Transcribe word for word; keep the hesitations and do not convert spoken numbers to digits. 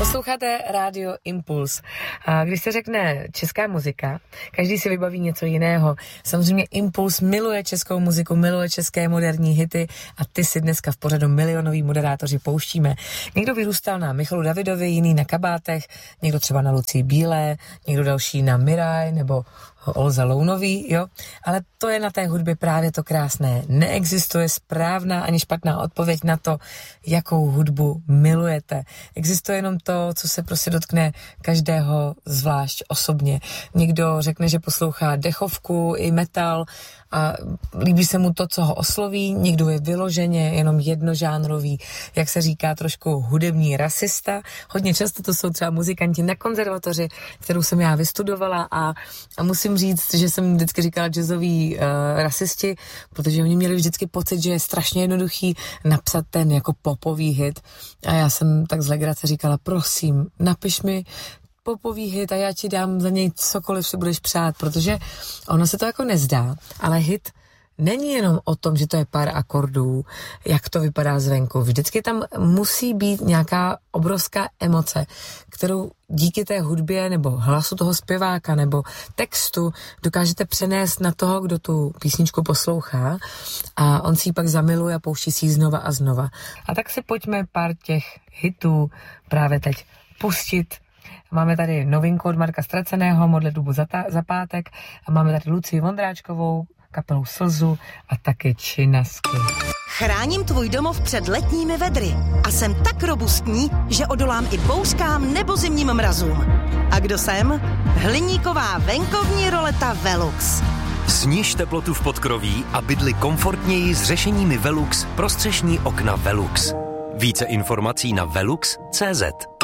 Posloucháte Rádio Impuls. A když se řekne česká muzika, každý si vybaví něco jiného. Samozřejmě Impuls miluje českou muziku, miluje české moderní hity a ty si dneska v pořadu Milionoví moderátoři pouštíme. Někdo vyrůstal na Michalu Davidovi, jiný na Kabátech, někdo třeba na Lucii Bílé, někdo další na Miraj nebo Olze Lounový, jo, ale to je na té hudbě právě to krásné. Neexistuje správná ani špatná odpověď na to, jakou hudbu milujete. Existuje jenom to, co se prostě dotkne každého zvlášť osobně. Někdo řekne, že poslouchá dechovku i metal a líbí se mu to, co ho osloví, někdo je vyloženě jenom jednožánrový, jak se říká, trošku hudební rasista. Hodně často to jsou třeba muzikanti na konzervatoři, kterou jsem já vystudovala a, a musím říct, že jsem vždycky říkala jazzoví uh, rasisti, protože oni měli vždycky pocit, že je strašně jednoduchý napsat ten jako popový hit a já jsem tak z legrace říkala, prosím, napiš mi popový hit a já ti dám za něj cokoliv si budeš přát, protože ono se to jako nezdá, ale hit není jenom o tom, že to je pár akordů, jak to vypadá zvenku. Vždycky tam musí být nějaká obrovská emoce, kterou díky té hudbě nebo hlasu toho zpěváka nebo textu dokážete přenést na toho, kdo tu písničku poslouchá a on si ji pak zamiluje a pouští si ji znova a znova. A tak si pojďme pár těch hitů právě teď pustit. Máme tady novinku od Marka Ztraceného, Modlitbu dubu za, ta, za pátek a máme tady Lucii Vondráčkovou, kapelu Slzu a taky Činasky. Chráním tvůj domov před letními vedry a jsem tak robustní, že odolám i bouřkám nebo zimním mrazům. A kdo jsem? Hliníková venkovní roleta Velux. Sniž teplotu v podkroví a bydli komfortněji s řešeními Velux pro střešní okna Velux. Více informací na velux tečka cé zet.